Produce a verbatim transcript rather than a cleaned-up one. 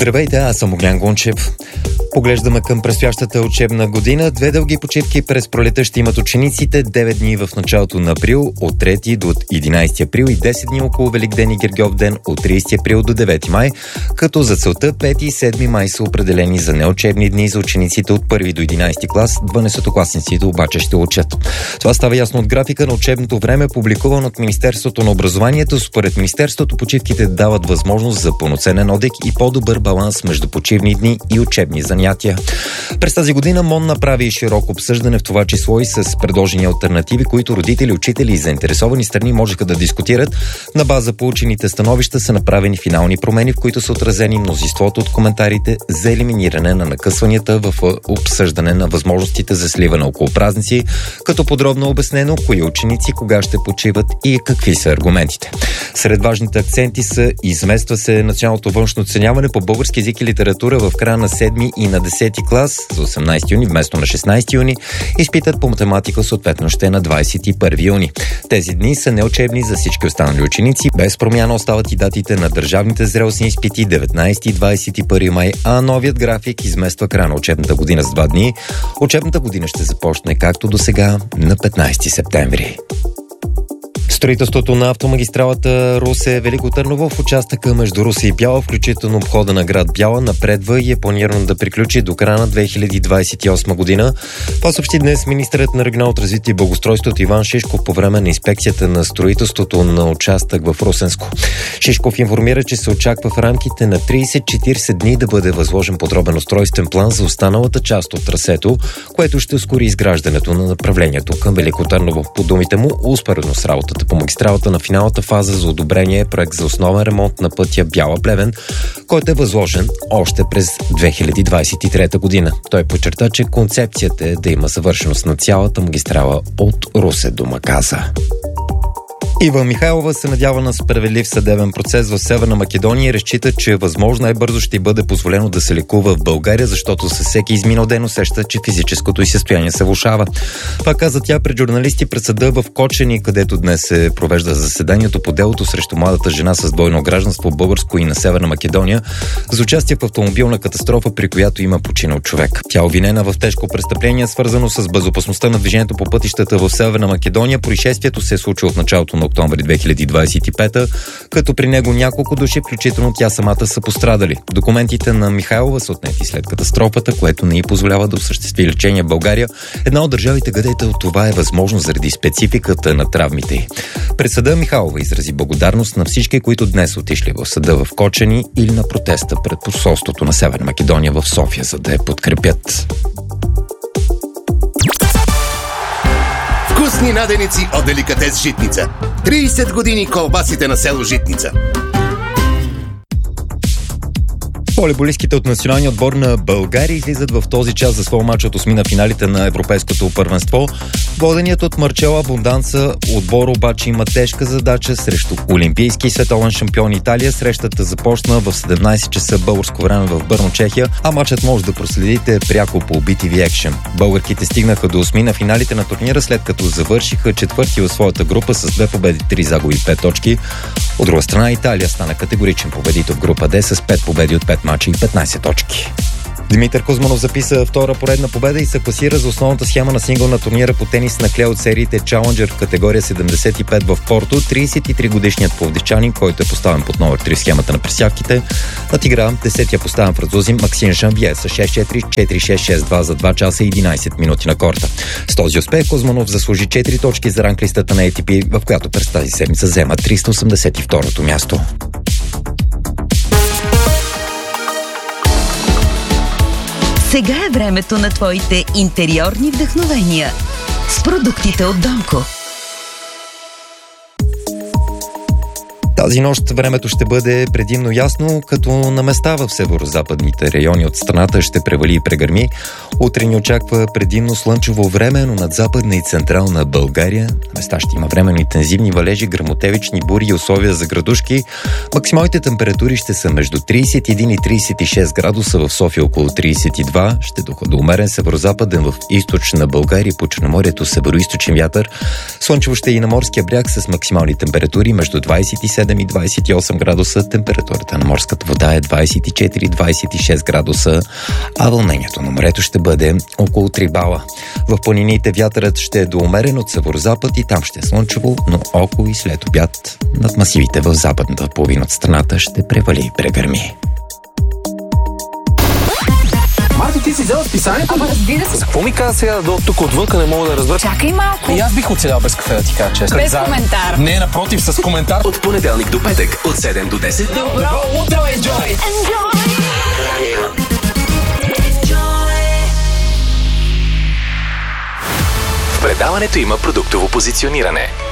Здравейте, аз съм Огнян Гунчев. Поглеждаме към предстоящата учебна година. Две дълги почивки през пролета ще имат учениците, девет дни в началото на април, от трети до единайсети април и десет дни около Великден и Гергьовден от тридесети април до девети май, като за целта пети и седми май са определени за неучебни дни за учениците от първи до единайсети клас, дванайсетокласниците обаче ще учат. Това става ясно от графика на учебното време, публикуван от Министерството на образованието. Според Министерството почивките дават възможност за пълноценен отдих и по-добър баланс между почивни дни и учебни занятия. През тази година МОН направи широко обсъждане, в това число и с предложени алтернативи, които родители, учители и заинтересовани страни можеха да дискутират. На база получените становища са направени финални промени, в които са отразени мнозинството от коментарите за елиминиране на накъсванията в обсъждане на възможностите за сливане около празници, като подробно обяснено кои ученици кога ще почиват и какви са аргументите. Сред важните акценти са: измества се националното външно оценяване по български език и литература в края на седми и на десети клас за осемнайсети юни вместо на шестнайсети юни. Изпитът по математика съответно ще е на двайсет и първи юни. Тези дни са неучебни за всички останали ученици. Без промяна остават и датите на държавните зрелостни изпити деветнайсети и двайсет и първи май, а новият график измества края на учебната година с два дни. Учебната година ще започне както до сега на петнайсети септември. Строителството на автомагистралата Русе-Велико Търново в участъка между Русе и Бяла, включително обхода на град Бяла, напредва и е планирано да приключи до края на две хиляди двайсет и осма година. Това съобщи днес министърът на регионалното развитие и благоустройството Иван Шишков по време на инспекцията на строителството на участък в Русенско. Шишков информира, че се очаква в рамките на трийсет до четирийсет дни да бъде възложен подробен устройствен план за останалата част от трасето, което ще ускори изграждането на направлението към Велико Търново. По думите му, успоредно с работата по магистралата на финалната фаза за одобрение е проект за основен ремонт на пътя Бяла-Плевен, който е възложен още през две хиляди двайсет и трета година. Той подчерта, че концепцията е да има завършеност на цялата магистрала от Русе до Маказа. Ива Михайлова се надява на справедлив съдебен процес в Северна Македония и разчита, че възможно най-бързо ще й бъде позволено да се лекува в България, защото със всеки изминал ден усеща, че физическото й състояние се влошава. Това каза тя пред журналисти пред съда в Кочени, където днес се провежда заседанието по делото срещу младата жена с двойно гражданство, българско и на Северна Македония, за участие в автомобилна катастрофа, при която има починал човек. Тя е обвинена в тежко престъпление, свързано с безопасността на движението по пътищата в Северна Македония. Происшествието се е случило в началото на октомври две хиляди двайсет и пета, като при него няколко души, включително тя самата, са пострадали. Документите на Михайлова са отнети след катастрофата, което не й позволява да осъществи лечение в България, една от държавите, където това е възможно заради спецификата на травмите й. Пред съда Михайлова изрази благодарност на всички, които днес отишли в съда в Кочени или на протеста пред посолството на Северна Македония в София, за да я подкрепят. Вкусни наденици от Деликатес Житница. трийсет години колбасите на село Житница. Волейболистките от националния отбор на България излизат в този час за своя мач от осмина финалите на Европейското първенство. Воденият от Марчела Абонданца отбор обаче има тежка задача срещу олимпийски и световен шампион Италия. Срещата започна в седемнайсет часа българско време в Бърно, Чехия, а матчът може да проследите пряко по би ти ви Action. Българките стигнаха до осмина финалите на турнира, след като завършиха четвърти в своята група с две победи, три загуби и пет точки. От друга страна Италия стана категоричен победител в група Д с пет победи от пет мача и петнайсет точки. Димитър Кузманов записа втора поредна победа и се класира за основната схема на сингъл на турнира по тенис на клей от сериите Challenger в категория седемдесет и пет в Порто. трийсет и три годишният пловдивчанин, който е поставен под номер три в схемата на пресявките, надигра десетия поставен французин Максим Жанвие с шест четири, четири шест, шест два за два часа и единайсет минути на корта. С този успех Кузманов заслужи четири точки за ранглистата на Ей Ти Пи, в която през тази седмица взема триста осемдесет и второто място. Сега е времето на твоите интериорни вдъхновения с продуктите от Донко. Тази нощ времето ще бъде предимно ясно, като на места в северо-западните райони от страната ще превали и прегърми. Утре ни очаква предимно слънчево време, но над западна и централна България на места ще има временно интензивни валежи, гръмотевични бури и условия за градушки. Максималните температури ще са между трийсет и един и трийсет и шест градуса, в София около трийсет и два, ще духа до умерен северо-западен в източна България по Черноморието северо-източен вятър. Слънчево ще е и на морския бряг с максимални температури между двайсет и седем седем и двадесет и осем градуса, температурата на морската вода е двадесет и четири до двадесет и шест градуса, а вълнението на морето ще бъде около три бала. В планините вятърът ще е до умерен от северозапад и там ще е слънчево, но около и след обяд над масивите в западната половина от страната ще превали и прегърми. Марти, ти си взела списанието? Ама разбира се. За какво ми каза сега до тук отвънка, не мога да разбера? Чакай малко. И аз бих оцелял без кафе, да ти кажа честно. Без коментар. Не, напротив, с коментар. От понеделник до петък, от седем до десет. Добро утро, enjoy! В предаването има продуктово позициониране.